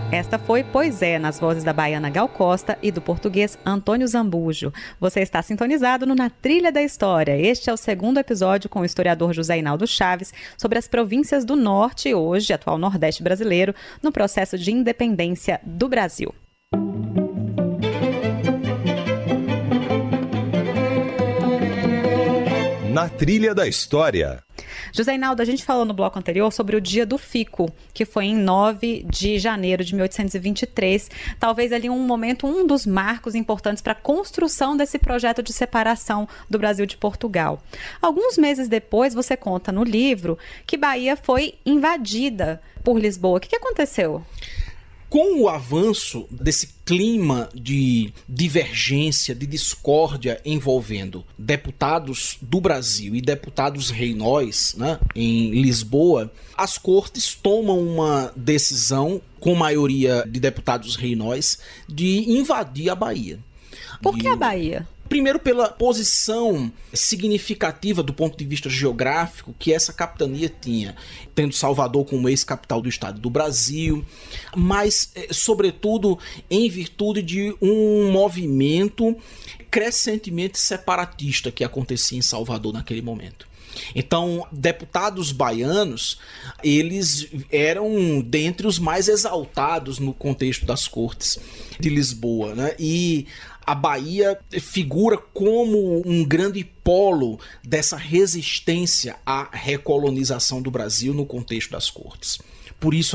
Esta foi Pois É, nas vozes da baiana Gal Costa e do português Antônio Zambujo. Você está sintonizado no Na Trilha da História. Este é o segundo episódio com o historiador José Hinaldo Chaves sobre as províncias do Norte, hoje atual Nordeste brasileiro, no processo de independência do Brasil. Na Trilha da História. José Hinaldo, a gente falou no bloco anterior sobre o Dia do Fico, que foi em 9 de janeiro de 1823. Talvez ali um dos marcos importantes para a construção desse projeto de separação do Brasil de Portugal. Alguns meses depois, você conta no livro que Bahia foi invadida por Lisboa. O que aconteceu? Com o avanço desse clima de divergência, de discórdia envolvendo deputados do Brasil e deputados reinóis, né, em Lisboa, as cortes tomam uma decisão, com maioria de deputados reinóis, de invadir a Bahia. Por que a Bahia? Primeiro, pela posição significativa do ponto de vista geográfico que essa capitania tinha, tendo Salvador como ex-capital do Estado do Brasil, mas, sobretudo, em virtude de um movimento crescentemente separatista que acontecia em Salvador naquele momento. Então, deputados baianos, eles eram dentre os mais exaltados no contexto das cortes de Lisboa, né? E a Bahia figura como um grande polo dessa resistência à recolonização do Brasil no contexto das cortes. Por isso,